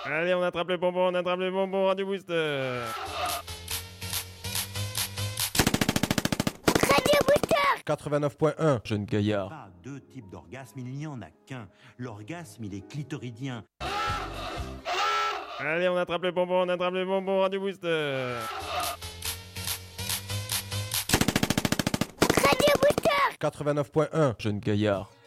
Allez, on attrape les bonbons, Radio Booster. Radio Booster 89.1, jeune gaillard. Pas deux types d'orgasme, il n'y en a qu'un. L'orgasme, il est clitoridien. Allez, on attrape les bonbons, Radio Booster. Radio Booster 89.1, jeune gaillard.